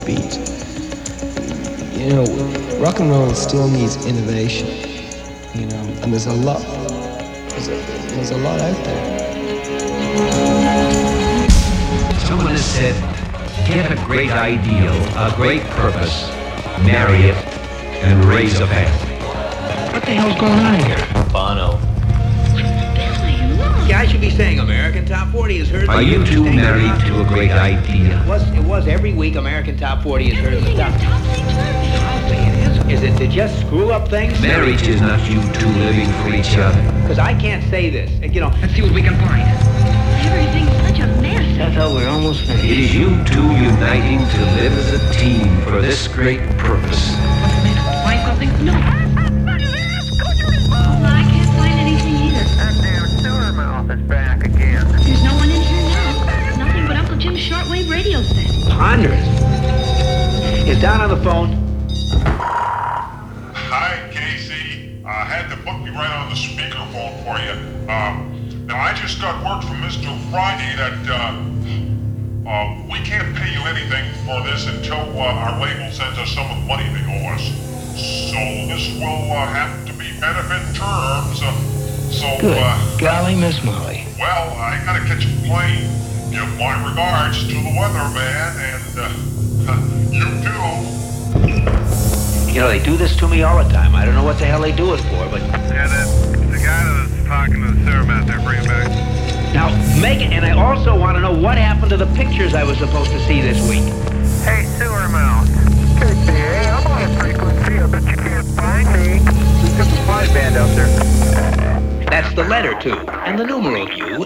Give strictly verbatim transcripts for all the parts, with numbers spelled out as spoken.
beat. You know, rock and roll still needs innovation. You know, and there's a lot. There's a, there's a lot out there. Someone has said, get a great ideal, a great purpose, marry it, and raise a family. What the hell's going on here? Bono. Yeah, I should be saying American Top forty is heard. Are you two married to a great idea? It was, it was every week American Top forty is heard in the top. Is it to just screw up things? Marriage is not you two living for each other. Because I can't say this. You know, Let's see what we can find. Everything's such a mess. I thought we were almost finished. It is you two uniting to live as a team for this great purpose. Find something? No. Well, I can't find anything either. That damn sewer mouth is back again. There's no one in here now. Nothing but Uncle Jim's shortwave radio set. Ponderous. Is Don on the phone? Hi, Casey. I had to book you right on the speakerphone for you. Um, now, I just got word from Mister Friday that uh, uh, we can't pay you anything for this until uh, our label sends us some of the money they owe us. So this will uh, have to be benefit terms. Uh, so, Good. uh, Golly, Miss Molly. well, I gotta catch a plane. Give my regards to the weatherman and uh, you too. You know, they do this to me all the time. I don't know what the hell they do it for, but... Yeah, that, the guy that was talking to the sewer mouth there, bring him back. Now, make it, and I also want to know what happened to the pictures I was supposed to see this week. Hey, sewer mouth. K C A, I'm on a frequency. I bet you can't find me. There's a fly band out there. That's the letter to, and the numeral U.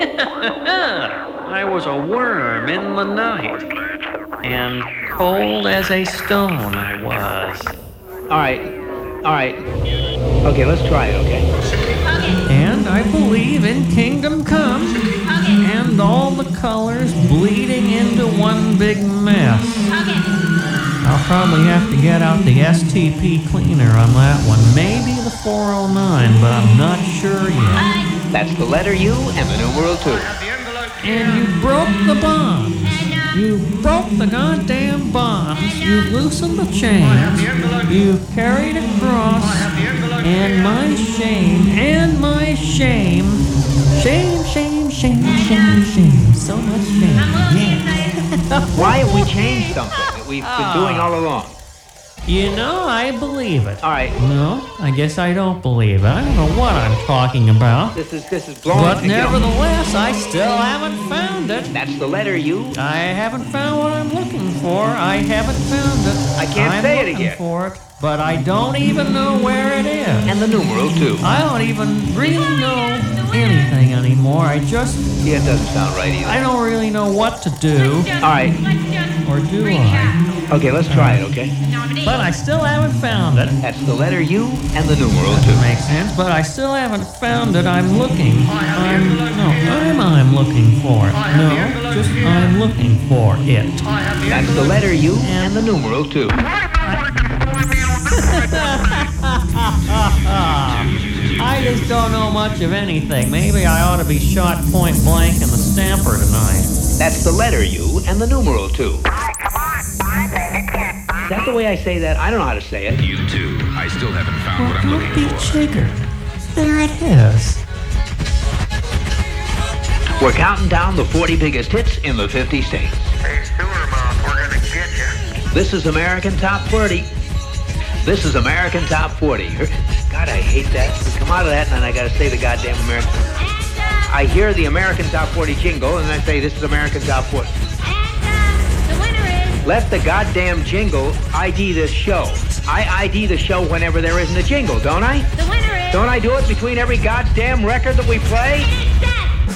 I was a worm in the night, and cold as a stone I was. All right, all right. Okay, let's try it, okay? And I believe in Kingdom Come, and all the colors bleeding into one big mess. I'll probably have to get out the S T P cleaner on that one, maybe the four oh nine, but I'm not sure yet. That's the letter U and the numeral two. And you broke the bonds. You broke the goddamn bonds. You loosened the chains. You carried a cross. And my shame, and my shame. Shame, shame, shame, shame, shame. So much shame. Yeah. Why have we changed something that we've been doing all along? You know, I believe it. All right, No, I guess I don't believe it. I don't know what I'm talking about. this is this is blowing. But you know, nevertheless, I still haven't found it. that's the letter U. I haven't found what I'm looking for. I haven't found it. I can't I'm say it looking again. for it, but I don't even know where it is. And the numeral two. I don't even really know anything anymore. I just, Yeah, it doesn't sound right either. I don't really know what to do, All right, or do I? okay, let's try it, okay? But I still haven't found it. That's the letter U and the numeral two. Doesn't make sense, but I still haven't found it. I'm looking. I'm, no, I'm, I'm looking for it. No, just I'm looking for it. That's the letter U and the numeral two. I just don't know much of anything. Maybe I ought to be shot point blank in the Stamper tonight. That's the letter U and the numeral two. Is that the way I say that? I don't know how to say it. You two. I still haven't found what I'm Don't looking be for. jigger. There it is. We're counting down the forty biggest hits in the fifty states. Hey, sewer mouth, we're gonna get you. This is American Top forty. This is American Top forty. God, I hate that. We come out of that and then I gotta say the goddamn American. I hear the American Top forty jingle and I say this is American Top forty. The winner is... Let the goddamn jingle I D this show. I I D the show whenever there isn't a jingle, don't I? The winner is... Don't I do it between every goddamn record that we play?